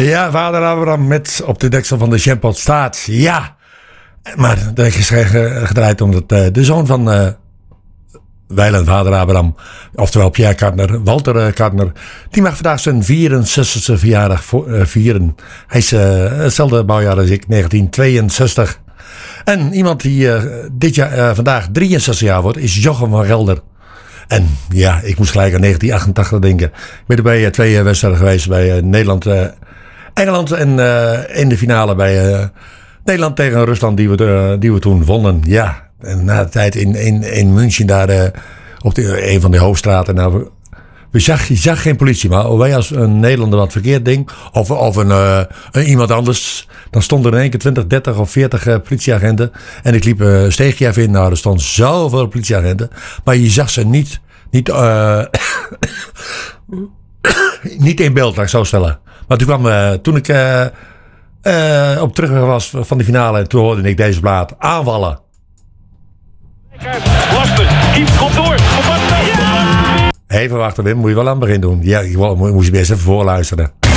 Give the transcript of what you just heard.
Ja, vader Abraham met op de deksel van de Champot staat. Ja, maar dat is gedraaid omdat de zoon van wijlen vader Abraham, oftewel Pierre Kartner, Walter Kartner, die mag vandaag zijn 64e verjaardag vieren. Hij is hetzelfde bouwjaar als ik, 1962. En iemand die dit jaar, vandaag 63 jaar wordt, is Jochem van Gelder. En ja, ik moest gelijk aan 1988 denken. Ik ben er bij 2 wedstrijden geweest bij Nederland, Engeland en in de finale bij Nederland tegen Rusland die we toen wonnen. Ja, en na de tijd in München daar op een van de hoofdstraten. Nou, je zag geen politie, maar wij als een Nederlander wat verkeerd ding, of een iemand anders, dan stonden er in één keer 20, 30 of 40 politieagenten. En ik liep een steegje even in, nou er stonden zoveel politieagenten, maar je zag ze niet in beeld, laat ik zo stellen. Maar toen ik op terugweg was van de finale, toen hoorde ik deze plaat aanvallen. Lastig, Kiep komt door. Even wachten Wim, moet je wel aan het begin doen. Ja, moest je best even voorluisteren.